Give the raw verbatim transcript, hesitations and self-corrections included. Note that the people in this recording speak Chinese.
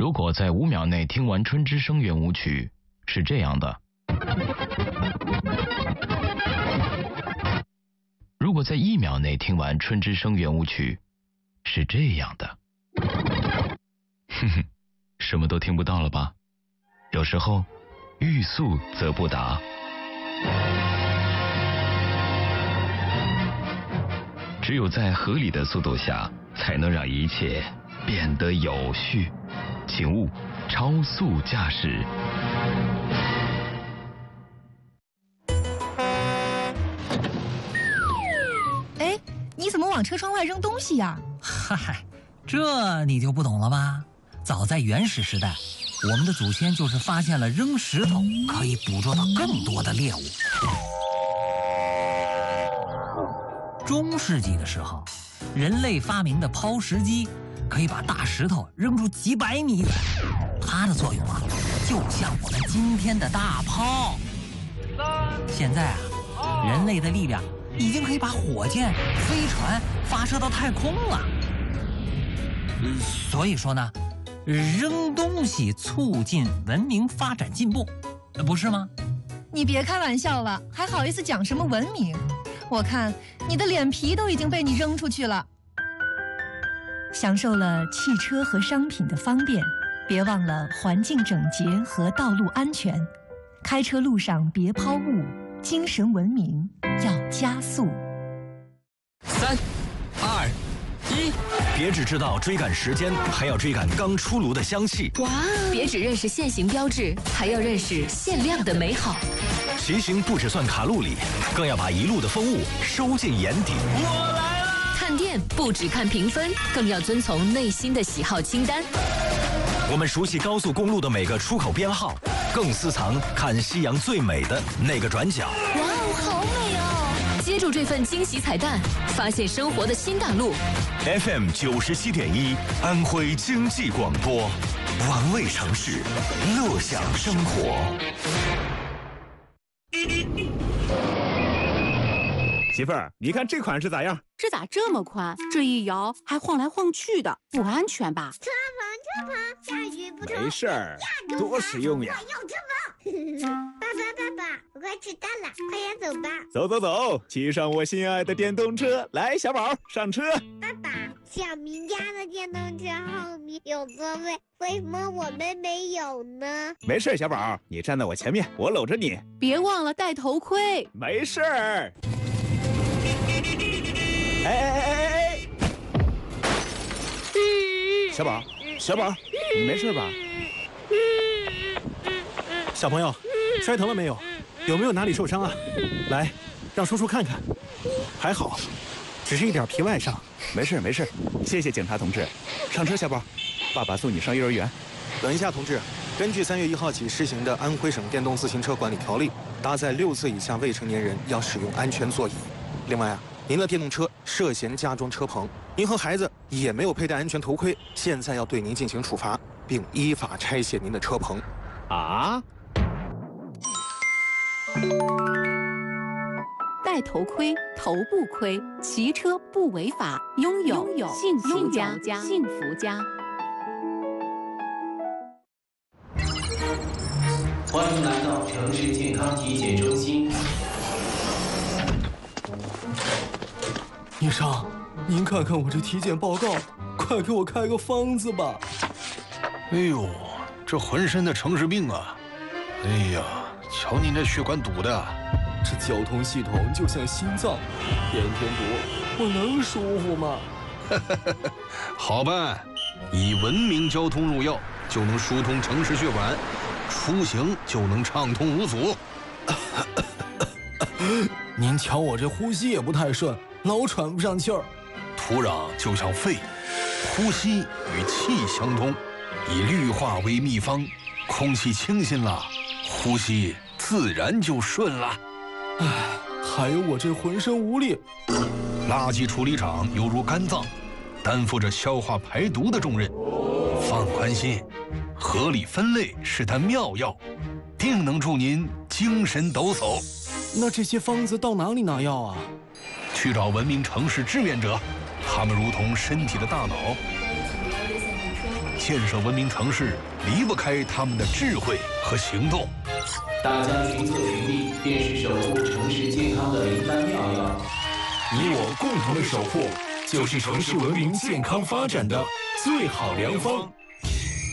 如果在五秒内听完春之声圆舞曲，是这样的。如果在一秒内听完春之声圆舞曲，是这样的。哼哼，什么都听不到了吧？有时候欲速则不达。只有在合理的速度下，才能让一切变得有序。请勿超速驾驶。 哎，你怎么往车窗外扔东西呀？ 嗨，这你就不懂了吧？早在原始时代，我们的祖先就是发现了扔石头可以捕捉到更多的猎物。中世纪的时候，人类发明的抛石机可以把大石头扔出几百米远，它的作用啊，就像我们今天的大炮。现在啊，人类的力量已经可以把火箭、飞船发射到太空了。所以说呢，扔东西促进文明发展进步，不是吗？ 你别开玩笑了，还好意思讲什么文明？我看你的脸皮都已经被你扔出去了。享受了汽车和商品的方便，别忘了环境整洁和道路安全。开车路上别抛物，精神文明要加速。 三、二、一，别只知道追赶时间，还要追赶刚出炉的香气。 哇！别只认识限行标志，还要认识限量的美好。 骑行不只算卡路里，更要把一路的风物收进眼底。 我来了！看店不只看评分，更要遵从内心的喜好清单。 我们熟悉高速公路的每个出口编号，更私藏看夕阳最美的那个转角。 哇哦，好美哦！接住这份惊喜彩蛋，发现生活的新大陆。 F M 九十七点一，安徽经济广播，玩味城市，乐享生活。 媳妇儿，你看这款是咋样？ 这咋这么宽？这一摇还晃来晃去的，不安全吧？ 车棚，车棚，下雨不没事儿，多实用呀！ 我要车棚。爸爸，爸爸，我快迟到了，快点走吧。 走走走，骑上我心爱的电动车，来，小宝上车。 爸爸，小明家的电动车后面有座位，为什么我们没有呢？ 没事，小宝，你站在我前面，我搂着你。 别忘了戴头盔。 没事儿。哎哎哎哎哎！小宝，小宝，你没事吧？ 小朋友，摔疼了没有？有没有哪里受伤啊？来，让叔叔看看。还好，只是一点皮外伤。 没事没事，谢谢警察同志。上车，小宝，爸爸送你上幼儿园。 等一下，同志。根据三月一号起施行的《安徽省电动自行车管理条例》，搭载六岁以下未成年人要使用安全座椅。另外啊，您的电动车涉嫌加装车棚，您和孩子也没有佩戴安全头盔，现在要对您进行处罚，并依法拆卸您的车棚。 啊？ 戴头盔，头不盔，骑车不违法，拥有拥有幸福家，幸福家。 欢迎来到城市健康体检中心。 医生，您看看我这体检报告，快给我开个方子吧。 哎呦，这浑身的城市病啊！哎呀，瞧您这血管堵的， 这交通系统就像心脏，天天堵，我能舒服吗？ 好办，以文明交通入药，就能疏通城市血管，出行就能畅通无阻。 您瞧我这呼吸也不太顺，老喘不上气儿。 土壤就像肺，呼吸与气相通，以绿化为秘方，空气清新了，呼吸自然就顺了。 唉，还有我这浑身无力。 垃圾处理厂犹如肝脏，担负着消化排毒的重任。放宽心，合理分类是它妙药，定能助您精神抖擞。 那这些方子到哪里拿药啊？ 去找文明城市志愿者，他们如同身体的大脑， 建设文明城市离不开他们的智慧和行动。 大家群策群力，便是守护城市健康的灵丹妙药。 你我共同的守护，就是城市文明健康发展的最好良方。